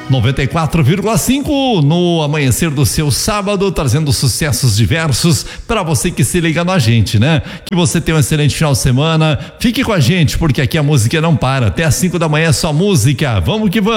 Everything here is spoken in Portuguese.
94,5 no amanhecer do seu sábado, trazendo sucessos diversos para você que se liga na gente, né? Que você tenha um excelente final de semana. Fique com a gente, porque aqui a música não para. Até às 5 da manhã é só música. Vamos que vamos.